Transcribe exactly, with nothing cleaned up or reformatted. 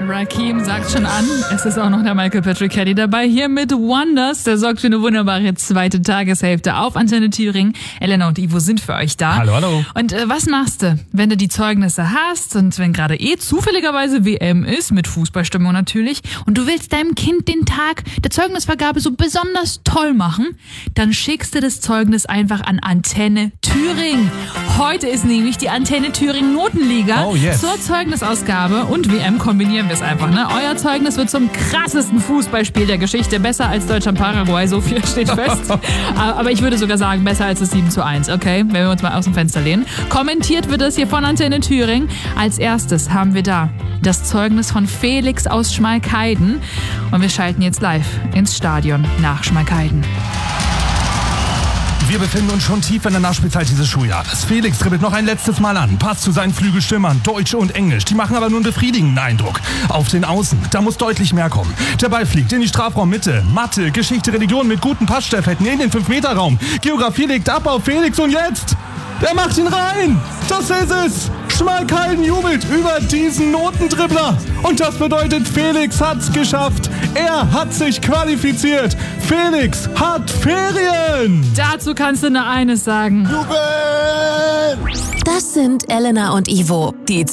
Rakim sagt schon an, es ist auch noch der Michael Patrick Kelly dabei, hier mit Wonders. Der sorgt für eine wunderbare zweite Tageshälfte auf Antenne Thüringen. Elena und Ivo sind für euch da. Hallo, hallo. Und äh, was machst du, wenn du die Zeugnisse hast und wenn gerade eh zufälligerweise W M ist, mit Fußballstimmung natürlich, und du willst deinem Kind den Tag der Zeugnisvergabe so besonders toll machen, dann schickst du das Zeugnis einfach an Antenne Thüringen. Heute ist nämlich die Antenne Thüringen Notenliga oh, yes. zur Zeugnisausgabe und W M kombinieren wir es einfach. Ne? Euer Zeugnis wird zum krassesten Fußballspiel der Geschichte. Besser als Deutschland-Paraguay, so viel steht fest. Aber ich würde sogar sagen, besser als das sieben zu eins, okay? Wenn wir uns mal aus dem Fenster lehnen. Kommentiert wird das hier von Antenne Thüringen. Als erstes haben wir da das Zeugnis von Felix aus Schmalkalden. Und wir schalten jetzt live ins Stadion nach Schmalkalden. Wir befinden uns schon tief in der Nachspielzeit dieses Schuljahres. Felix dribbelt noch ein letztes Mal an, passt zu seinen Flügelstürmern, Deutsch und Englisch. Die machen aber nur einen befriedigenden Eindruck. Auf den Außen, da muss deutlich mehr kommen. Der Ball fliegt in die Strafraummitte. Mathe, Geschichte, Religion mit guten Passstaffetten in den fünf Meter Raum. Geografie legt ab auf Felix und jetzt... Der macht ihn rein! Das ist es! Schmalkalden jubelt über diesen Notendribbler. Und das bedeutet, Felix hat's geschafft. Er hat sich qualifiziert. Felix hat Ferien. Dazu kannst du nur eines sagen. Das sind Elena und Ivo, die